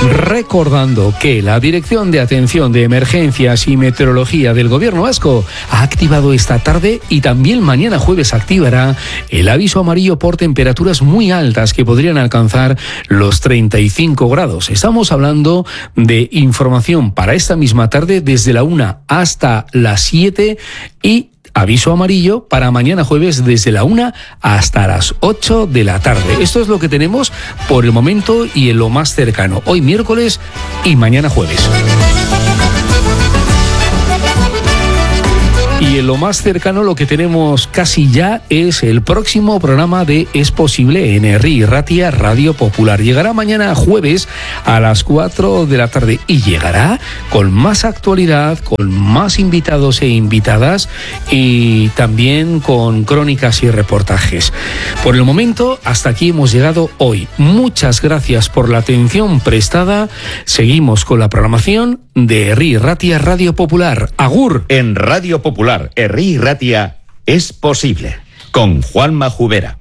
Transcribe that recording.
Recordando que la Dirección de Atención de Emergencias y Meteorología del Gobierno vasco ha activado esta tarde y también mañana jueves activará el aviso amarillo por temperaturas muy altas que podrían alcanzar los 35 grados. Estamos hablando de información para esta misma tarde desde la 1 hasta las 7 y aviso amarillo para mañana jueves desde la 1 hasta las 8 de la tarde. Esto es lo que tenemos por el momento y en lo más cercano. Hoy miércoles y mañana jueves. Y en lo más cercano lo que tenemos casi ya es el próximo programa de Es Posible en Herri Ratia Radio Popular. Llegará mañana jueves a las 4 de la tarde y llegará con más actualidad, con más invitados e invitadas y también con crónicas y reportajes. Por el momento, hasta aquí hemos llegado hoy. Muchas gracias por la atención prestada. Seguimos con la programación de Herri Ratia Radio Popular. Agur. En Radio Popular, Herri Ratia, Es Posible, con Juanma Jubera.